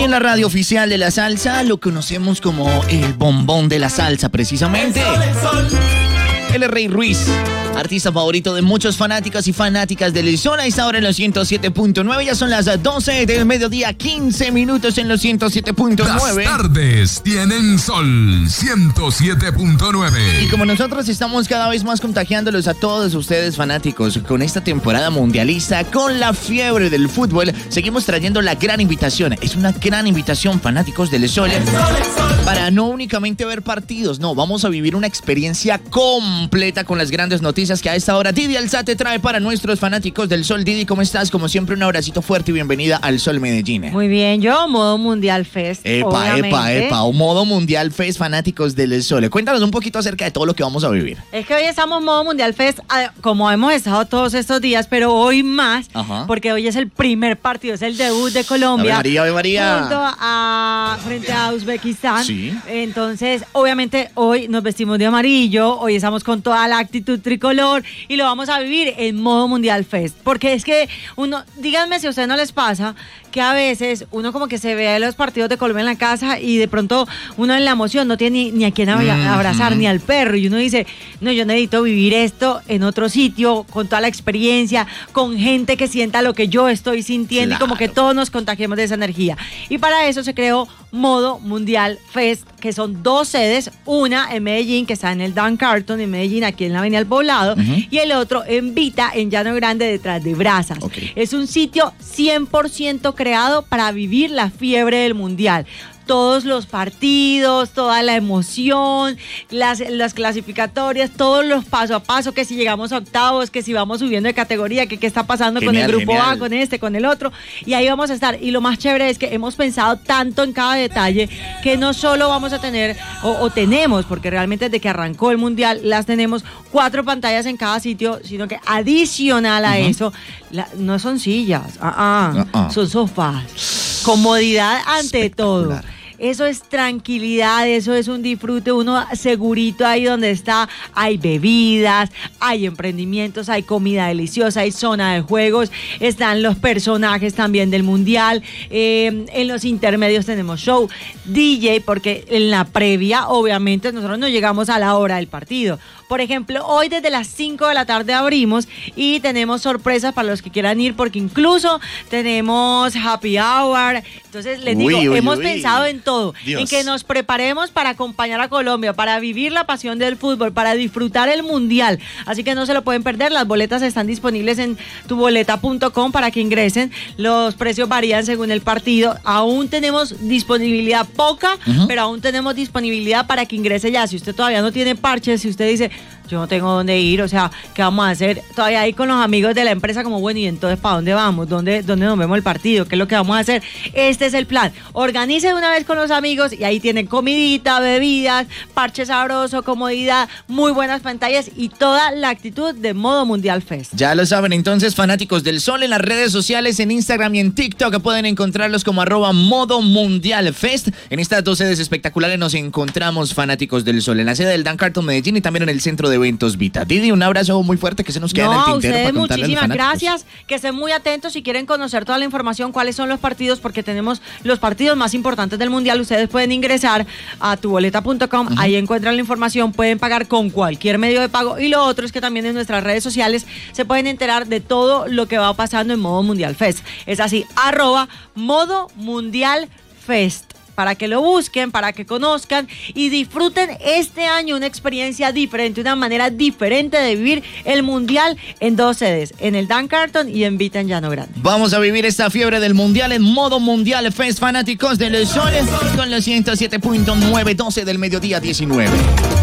en la radio oficial de la salsa lo conocemos como el bombón de la salsa, precisamente. Él es Rey Ruiz, artista favorito de muchos fanáticos y fanáticas del Sol. A esta hora en los 107.9. Ya son las 12 del mediodía, 15 minutos en los 107.9. Las tardes tienen Sol 107.9. Y como nosotros estamos cada vez más contagiándolos a todos ustedes fanáticos con esta temporada mundialista, con la fiebre del fútbol, seguimos trayendo la gran invitación. Es una gran invitación, fanáticos del Sol, para no únicamente ver partidos, no, vamos a vivir una experiencia completa con las grandes noticias que a esta hora Didi Alzate trae para nuestros fanáticos del Sol. Didi, ¿cómo estás? Como siempre, un abracito fuerte y bienvenida al Sol Medellín. Muy bien, yo, modo Mundial Fest. Epa, un modo Mundial Fest, fanáticos del Sol. Cuéntanos un poquito acerca de todo lo que vamos a vivir. Es que hoy estamos modo Mundial Fest, como hemos estado todos estos días, pero hoy más, porque hoy es el primer partido, es el debut de Colombia. Ave María. Frente a Uzbekistán. Sí. Entonces, obviamente, hoy nos vestimos de amarillo, hoy estamos con toda la actitud tricolor y lo vamos a vivir en modo Mundial Fest. Porque es que díganme si a ustedes no les pasa que a veces uno como que se ve los partidos de Colombia en la casa y de pronto uno en la emoción no tiene ni a quién abrazar, ni al perro, y uno dice, no, yo necesito vivir esto en otro sitio, con toda la experiencia, con gente que sienta lo que yo estoy sintiendo, claro. Y como que todos nos contagiemos de esa energía. Y para eso se creó modo Mundial Fest, que son 2 sedes, una en Medellín, que está en el Dan Carton en Medellín, aquí en la Avenida El Poblado, y el otro en Vita, en Llano Grande, detrás de Brazas. Okay. Es un sitio 100% creado para vivir la fiebre del Mundial. Todos los partidos, toda la emoción, las clasificatorias, todos los paso a paso, que si llegamos a octavos, que si vamos subiendo de categoría, que qué está pasando con el grupo A, con este, con el otro, y ahí vamos a estar. Y lo más chévere es que hemos pensado tanto en cada detalle que no solo vamos a tener, o tenemos, porque realmente desde que arrancó el Mundial las tenemos 4 pantallas en cada sitio, sino que adicional a eso, no son sillas, son sofás. Comodidad ante todo. Eso es tranquilidad, eso es un disfrute, uno segurito ahí donde está, hay bebidas, hay emprendimientos, hay comida deliciosa, hay zona de juegos, están los personajes también del Mundial, en los intermedios tenemos show, DJ, porque en la previa obviamente nosotros no llegamos a la hora del partido. Por ejemplo, hoy desde las 5 de la tarde abrimos y tenemos sorpresas para los que quieran ir, porque incluso tenemos happy hour. Entonces les digo, hemos pensado en todo, Dios. En que nos preparemos para acompañar a Colombia, para vivir la pasión del fútbol, para disfrutar el Mundial. Así que no se lo pueden perder, las boletas están disponibles en tuboleta.com para que ingresen. Los precios varían según el partido. Aún tenemos disponibilidad poca, pero aún tenemos disponibilidad para que ingrese ya. Si usted todavía no tiene parches, si usted dice, yo no tengo dónde ir, o sea, ¿qué vamos a hacer? Todavía ahí con los amigos de la empresa como, bueno, ¿y entonces para dónde vamos? ¿Dónde nos vemos el partido? ¿Qué es lo que vamos a hacer? Este es el plan. Organice de una vez con los amigos y ahí tienen comidita, bebidas, parche sabroso, comodidad, muy buenas pantallas y toda la actitud de modo Mundial Fest. Ya lo saben, entonces, fanáticos del Sol, en las redes sociales, en Instagram y en TikTok pueden encontrarlos como @modo Mundial Fest. En estas 2 sedes espectaculares nos encontramos, fanáticos del Sol, en la sede del Dan Carton Medellín y también en el centro de eventos Vita. Didi, un abrazo muy fuerte que se nos queda en el tintero. Ustedes para contarle muchísimas a los fanáticos. gracias, que estén muy atentos si quieren conocer toda la información, cuáles son los partidos, porque tenemos los partidos más importantes del Mundial. Ustedes pueden ingresar a tuboleta.com, ahí encuentran la información, pueden pagar con cualquier medio de pago, y lo otro es que también en nuestras redes sociales se pueden enterar de todo lo que va pasando en modo Mundial Fest. Es así, @modo Mundial Fest. Para que lo busquen, para que conozcan y disfruten este año una experiencia diferente, una manera diferente de vivir el Mundial en 2 sedes, en el Dan Carton y en Vita en Llano Grande. Vamos a vivir esta fiebre del Mundial en modo Mundial Fest, fanáticos de los Soles, con los 107.9, 12 del mediodía, 19.